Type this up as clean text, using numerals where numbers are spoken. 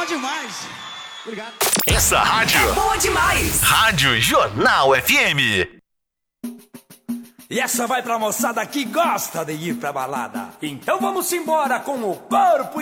bom demais. Obrigado. Essa rádio é boa demais. Rádio Jornal FM. E essa vai pra moçada que gosta de ir pra balada. Então vamos embora com o corpo